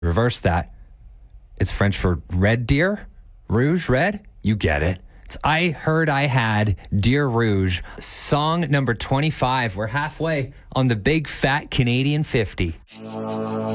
Reverse that. It's French for red deer. Rouge, red. You get it. It's I Heard I Had Deer Rouge. Song number 25. We're halfway on the big fat Canadian 50.